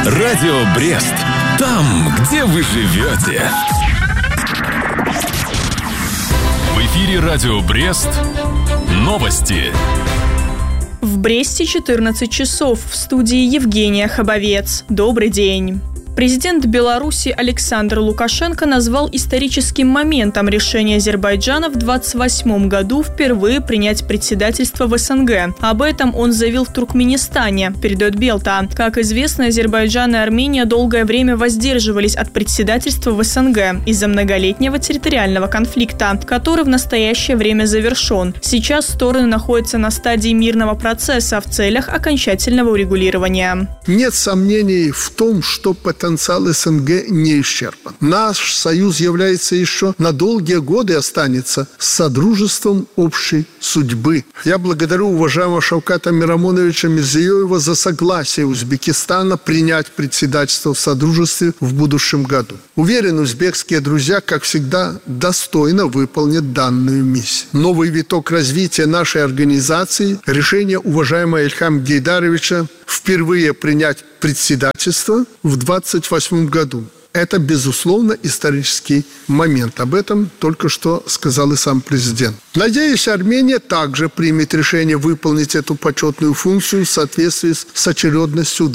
Радио Брест. Там, где вы живете. В эфире Радио Брест. Новости. В Бресте 14 часов. В студии Евгения Хабовец. Добрый день. Президент Беларуси Александр Лукашенко назвал историческим моментом решение Азербайджана в 28 году впервые принять председательство в СНГ. Об этом он заявил в Туркменистане, передает Белта. Как известно, Азербайджан и Армения долгое время воздерживались от председательства в СНГ из-за многолетнего территориального конфликта, который в настоящее время завершен. Сейчас стороны находятся на стадии мирного процесса в целях окончательного урегулирования. Нет сомнений в том, что потенциал СНГ не исчерпан. Наш союз является еще на долгие годы останется содружеством общей судьбы. Я благодарю уважаемого Шавката Мирамоновича Мирзиёева за согласие Узбекистана принять председательство в содружестве в будущем году. Уверен, узбекские друзья, как всегда, достойно выполнят данную миссию. Новый виток развития нашей организации – решение уважаемого Ильхама Гейдаровича впервые принять председательство в 28 году. Это, безусловно, исторический момент. Об этом только что сказал и сам президент. Надеюсь, Армения также примет решение выполнить эту почетную функцию в соответствии с очередностью в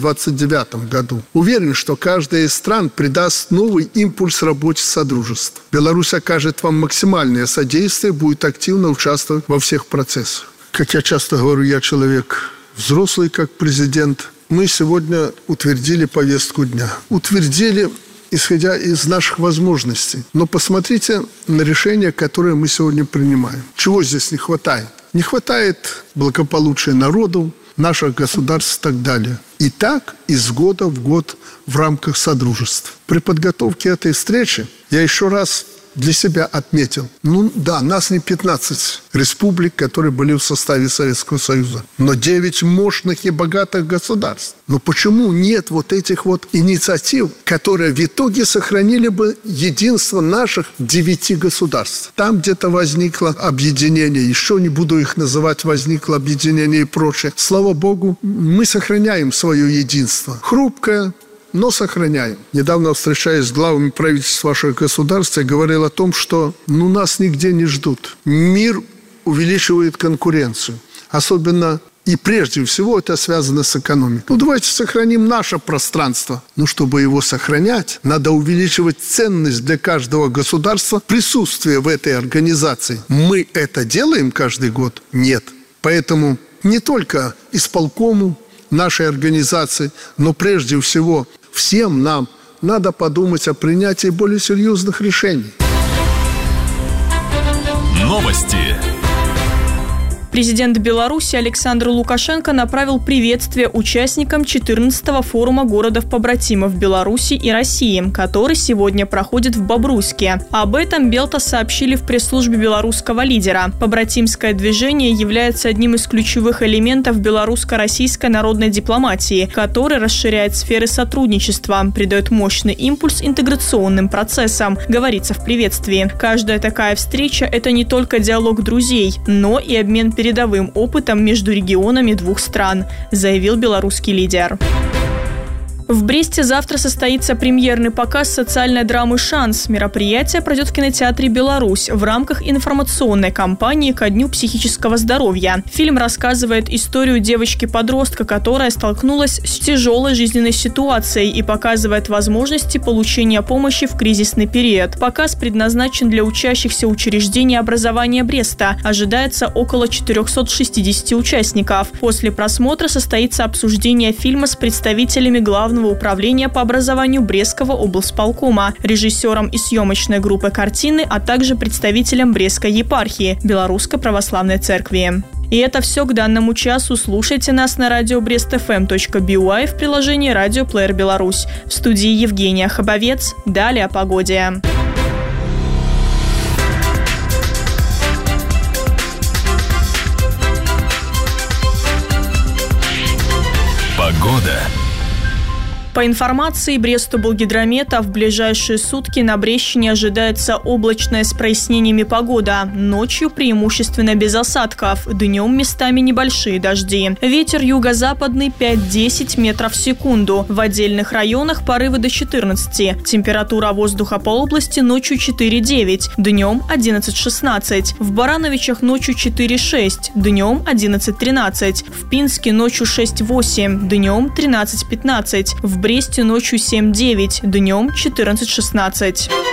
29 году. Уверен, что каждая из стран придаст новый импульс работе Содружества. Беларусь окажет вам максимальное содействие, будет активно участвовать во всех процессах. Как я часто говорю, я человек взрослый, как президент. Мы сегодня утвердили повестку дня. Утвердили, исходя из наших возможностей. Но посмотрите на решения, которые мы сегодня принимаем. Чего здесь не хватает? Не хватает благополучия народу, наших государств и так далее. И так из года в год в рамках Содружества. При подготовке этой встречи я еще раз для себя отметил. Нас не 15 республик, которые были в составе Советского Союза, но 9 мощных и богатых государств. Но почему нет вот этих вот инициатив, которые в итоге сохранили бы единство наших 9 государств? Там где-то возникло объединение, еще не буду их называть, возникло объединение и прочее. Слава Богу, мы сохраняем свое единство. Хрупкое, но сохраняем. Недавно, встречаясь с главами правительств ваших государств, я говорил о том, что нас нигде не ждут. Мир увеличивает конкуренцию. Особенно и прежде всего это связано с экономикой. Давайте сохраним наше пространство. Но чтобы его сохранять, надо увеличивать ценность для каждого государства присутствия в этой организации. Мы это делаем каждый год? Нет. Поэтому не только исполкому нашей организации, но прежде всего всем нам надо подумать о принятии более серьезных решений. Новости. Президент Беларуси Александр Лукашенко направил приветствие участникам 14-го форума городов-побратимов Беларуси и России, который сегодня проходит в Бобруйске. Об этом Белта сообщили в пресс-службе белорусского лидера. Побратимское движение является одним из ключевых элементов белорусско-российской народной дипломатии, который расширяет сферы сотрудничества, придает мощный импульс интеграционным процессам, говорится в приветствии. Каждая такая встреча – это не только диалог друзей, но и обмен передовым опытом между регионами двух стран, заявил белорусский лидер. В Бресте завтра состоится премьерный показ социальной драмы «Шанс». Мероприятие пройдет в кинотеатре «Беларусь» в рамках информационной кампании ко Дню психического здоровья. Фильм рассказывает историю девочки-подростка, которая столкнулась с тяжелой жизненной ситуацией и показывает возможности получения помощи в кризисный период. Показ предназначен для учащихся учреждений образования Бреста. Ожидается около 460 участников. После просмотра состоится обсуждение фильма с представителями главного управления по образованию Брестского облсполкома, режиссером и съемочной группы картины, а также представителем Брестской епархии Белорусской православной церкви. И это все к данному часу. Слушайте нас на radiobrestfm.by в приложении «Радио Плеер Беларусь». В студии Евгения Хабовец. Далее о погоде. Погода. По информации Бреста-Болгидромета, в ближайшие сутки на Брещине ожидается облачная с прояснениями погода. Ночью преимущественно без осадков, днем местами небольшие дожди. Ветер юго-западный 5-10 метров в секунду. В отдельных районах порывы до 14. Температура воздуха по области ночью 4-9, днем 11-16. В Барановичах ночью 4-6, днем 11-13. В Пинске ночью 6-8, днем 13-15. В Бресте ночью 7-9, днем 14-16.